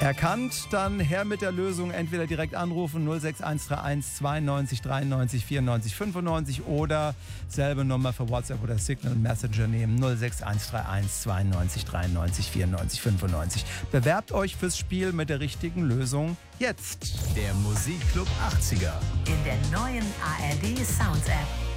Erkannt, dann her mit der Lösung. Entweder direkt anrufen 06131 92 93 94 95 oder selbe Nummer für WhatsApp oder Signal Messenger nehmen 06131 92 93 94 95. Bewerbt euch fürs Spiel mit der richtigen Lösung jetzt. Der Musikclub 80er. In der neuen ARD Sounds App.